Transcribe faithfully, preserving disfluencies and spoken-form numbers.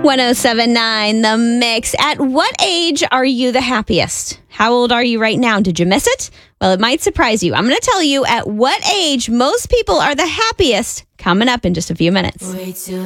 ten seventy-nine The Mix. At what age are you the happiest? How old are you right now? Did you miss it? Well, it might surprise you. I'm going to tell you at what age most people are the happiest coming up in just a few minutes. Way too